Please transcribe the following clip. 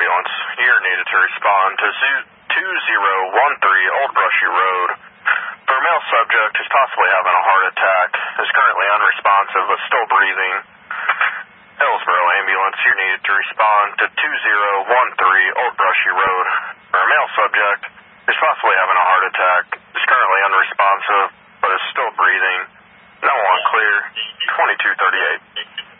ambulance. You're needed to respond to 2013 Old Brushy Road. For a male subject who's possibly having a heart attack, is currently unresponsive but still breathing. Hillsboro ambulance, you're needed to respond to 2013 Old Brushy Road. For a male subject who's possibly having a heart attack, is currently unresponsive but is still breathing. No one clear, 2238.